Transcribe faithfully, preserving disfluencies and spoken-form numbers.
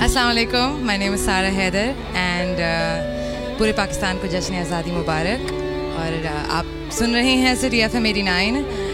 अस्सलाम वालेकुम, my name is सारा हैदर एंड पूरे पाकिस्तान को जश्न आज़ादी मुबारक। और uh, आप सुन रहे हैं city F M eighty nine.